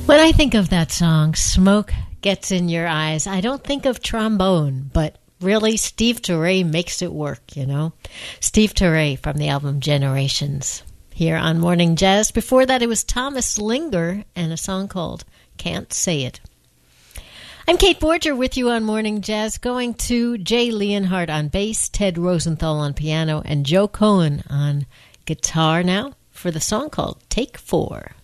When I think of that song, Smoke Gets in Your Eyes, I don't think of trombone, but really Steve Turre makes it work, you know. Steve Turre from the album Generations here on Morning Jazz. Before that, it was Thomas Linger and a song called Can't Say It. I'm Kate Borger with you on Morning Jazz, going to Jay Leonhardt on bass, Ted Rosenthal on piano, and Joe Cohen on guitar now for the song called Take 4.